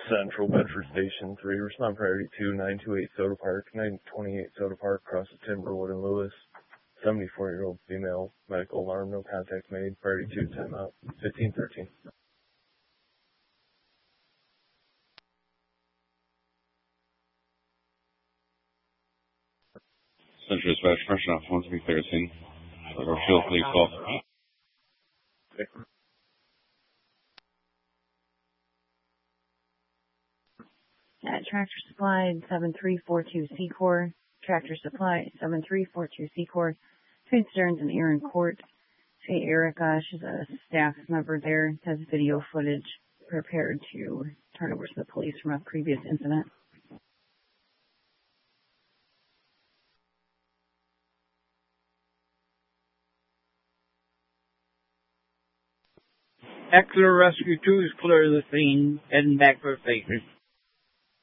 Central Bedford Station 3, respond priority 2, 928 Soda Park, 928 Soda Park, across the Timberwood and Lewis. 74-year-old female, medical alarm, no contact made, priority 2, timeout, 1513. Central Dispatch, fresh off, wants to be clear scene. Or field police call. Okay. Tractor Supply 7342 Secor. Tractor Supply 7342 Secor. Between Stearns and Aaron Court. Say Erica, she's a staff member there, has video footage prepared to turn over to the police from a previous incident. Eckler Rescue 2 is clear of the scene, heading back for safety.